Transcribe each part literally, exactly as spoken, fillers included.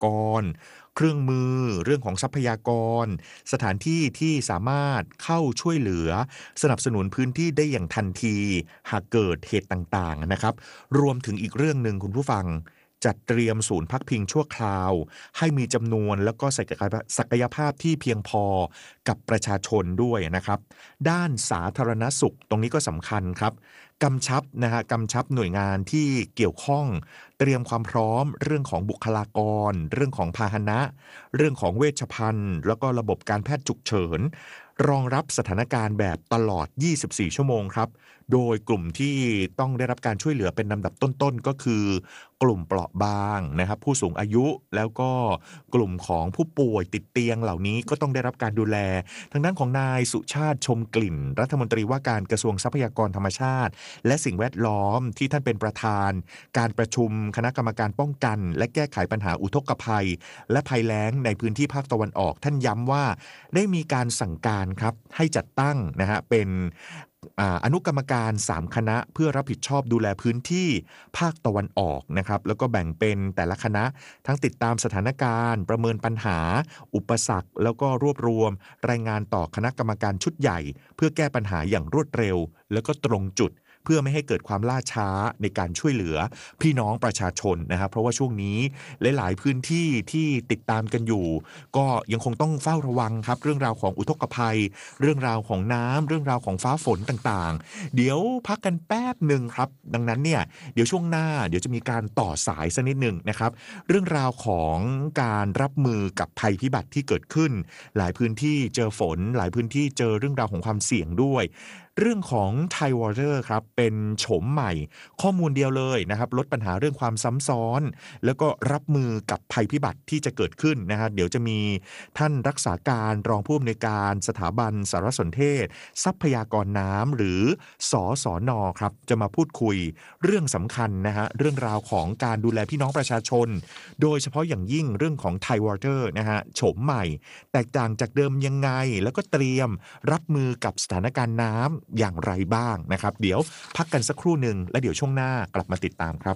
กรเครื่องมือเรื่องของทรัพยากรสถานที่ที่สามารถเข้าช่วยเหลือสนับสนุนพื้นที่ได้อย่างทันทีหากเกิดเหตุต่างๆนะครับรวมถึงอีกเรื่องหนึ่งคุณผู้ฟังจัดเตรียมศูนย์พักพิงชั่วคราวให้มีจำนวนแล้วก็ศักยภาพที่เพียงพอกับประชาชนด้วยนะครับด้านสาธารณสุขตรงนี้ก็สำคัญครับกำชับนะฮะกำชับหน่วยงานที่เกี่ยวข้องเตรียมความพร้อมเรื่องของบุคลากรเรื่องของพาหนะเรื่องของเวชภัณฑ์แล้วก็ระบบการแพทย์ฉุกเฉินรองรับสถานการณ์แบบตลอดยี่สิบสี่ชั่วโมงครับโดยกลุ่มที่ต้องได้รับการช่วยเหลือเป็นลำดับต้นๆก็คือกลุ่มเปราะบางนะครับผู้สูงอายุแล้วก็กลุ่มของผู้ป่วยติดเตียงเหล่านี้ก็ต้องได้รับการดูแลทางด้านของนายสุชาติชมกลิ่นรัฐมนตรีว่าการกระทรวงทรัพยากรธรรมชาติและสิ่งแวดล้อมที่ท่านเป็นประธานการประชุมคณะกรรมการป้องกันและแก้ไขปัญหาอุทกภัยและภัยแล้งในพื้นที่ภาคตะวันออกท่านย้ำว่าได้มีการสั่งการครับให้จัดตั้งนะฮะเป็นอนุกรรมการสามคณะเพื่อรับผิดชอบดูแลพื้นที่ภาคตะวันออกนะครับแล้วก็แบ่งเป็นแต่ละคณะทั้งติดตามสถานการณ์ประเมินปัญหาอุปสรรคแล้วก็รวบรวมรายงานต่อคณะกรรมการชุดใหญ่เพื่อแก้ปัญหาอย่างรวดเร็วแล้วก็ตรงจุดเพื่อไม่ให้เกิดความล่าช้าในการช่วยเหลือพี่น้องประชาชนนะครับเพราะว่าช่วงนี้หลายๆพื้นที่ที่ติดตามกันอยู่ก็ยังคงต้องเฝ้าระวังครับเรื่องราวของอุทกภัยเรื่องราวของน้ำเรื่องราวของฟ้าฝนต่างๆเดี๋ยวพักกันแป๊บหนึ่งครับดังนั้นเนี่ยเดี๋ยวช่วงหน้าเดี๋ยวจะมีการต่อสายสักนิดหนึ่งนะครับเรื่องราวของการรับมือกับภัยพิบัติที่เกิดขึ้นหลายพื้นที่เจอฝนหลายพื้นที่เจอเรื่องราวของความเสี่ยงด้วยเรื่องของ Thai Water ครับเป็นโฉมใหม่ข้อมูลเดียวเลยนะครับลดปัญหาเรื่องความซ้ำซ้อนแล้วก็รับมือกับภัยพิบัติที่จะเกิดขึ้นนะฮะเดี๋ยวจะมีท่านรักษาการรองผู้อำนวยการสถาบันสารสนเทศทรัพยากรน้ำหรือสสน.ครับจะมาพูดคุยเรื่องสำคัญนะฮะเรื่องราวของการดูแลพี่น้องประชาชนโดยเฉพาะอย่างยิ่งเรื่องของ Thai Water นะฮะโฉมใหม่แตกต่างจากเดิมยังไงแล้วก็เตรียมรับมือกับสถานการณ์น้ำอย่างไรบ้างนะครับเดี๋ยวพักกันสักครู่หนึ่งและเดี๋ยวช่วงหน้ากลับมาติดตามครับ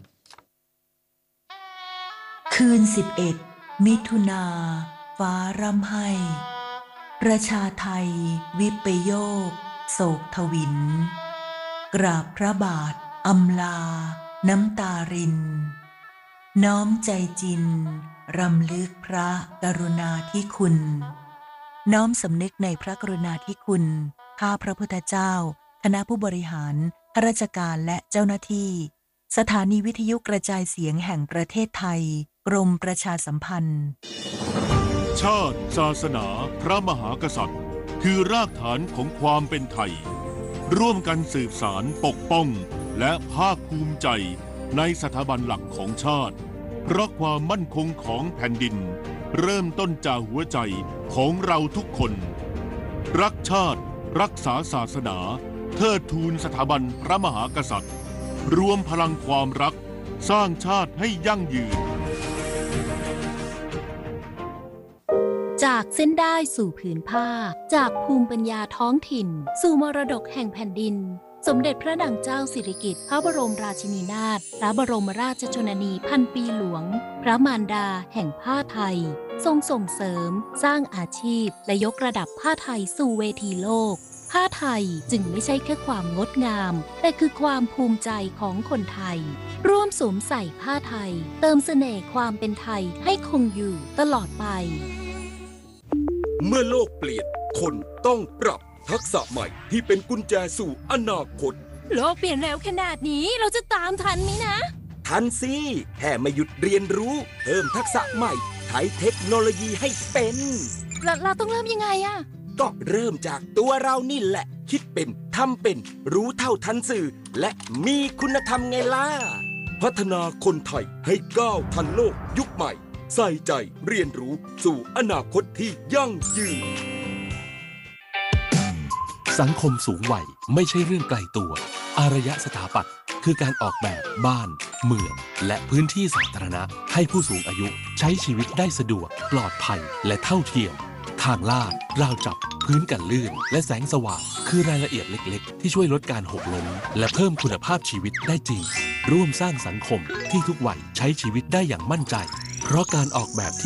คืนสิบเอ็ดมิถุนาฟ้าร่ำไห้ประชาไทยวิปโยคโศกทวินกราบพระบาทอำลาน้ำตารินน้อมใจจินรำลึกพระกรุณาธิคุณน้อมสำนึกในพระกรุณาธิคุณข้าพระพุทธเจ้าคณะผู้บริหารข้าราชการและเจ้าหน้าที่สถานีวิทยุกระจายเสียงแห่งประเทศไทยกรมประชาสัมพันธ์ชาติศาสนาพระมหากษัตริย์คือรากฐานของความเป็นไทยร่วมกันสืบสารปกป้องและภาคภูมิใจในสถาบันหลักของชาติเพราะความมั่นคงของแผ่นดินเริ่มต้นจากหัวใจของเราทุกคนรักชาติรักษาศาสนาเทิดทูนสถาบันพระมหากษัตริย์รวมพลังความรักสร้างชาติให้ยั่งยืนจากเส้นได้สู่ผืนผ้าจากภูมิปัญญาท้องถิ่นสู่มรดกแห่งแผ่นดินสมเด็จพระนางเจ้าสิริกิติ์พระบรมราชินีนาถพระบรมราชชนนีพันปีหลวงพระมารดาแห่งผ้าไทยทรงส่งเสริมสร้างอาชีพและยกระดับผ้าไทยสู่เวทีโลกผ้าไทยจึงไม่ใช่แค่ความงดงามแต่คือความภูมิใจของคนไทยร่วมสวมใส่ผ้าไทยเติมเสน่ห์ความเป็นไทยให้คงอยู่ตลอดไปเมื่อโลกเปลี่ยนคนต้องปรับทักษะใหม่ที่เป็นกุญแจสู่อนาคตโลกเปลี่ยนแล้วขนาดนี้เราจะตามทันไหมนะทันสิแค่ไม่หยุดเรียนรู้เพิ่มทักษะใหม่ใช้เทคโนโลยีให้เป็นเราเราต้องเริ่มยังไงอะก็เริ่มจากตัวเรานี่แหละคิดเป็นทำเป็นรู้เท่าทันสื่อและมีคุณธรรมไงล่ะพัฒนาคนไทยให้ก้าวทันโลกยุคใหม่ใส่ใจเรียนรู้สู่อนาคตที่ยั่งยืนสังคมสูงวัยไม่ใช่เรื่องไกลตัวอารยสถาปัตย์คือการออกแบบบ้านเมืองและพื้นที่สาธารณะให้ผู้สูงอายุใช้ชีวิตได้สะดวกปลอดภัยและเท่าเทียมทางลาดราวจับพื้นกันลื่นและแสงสว่างคือรายละเอียดเล็กๆที่ช่วยลดการหกล้มและเพิ่มคุณภาพชีวิตได้จริงร่วมสร้างสังคมที่ทุกวัยใช้ชีวิตได้อย่างมั่นใจเพราะการออกแบบ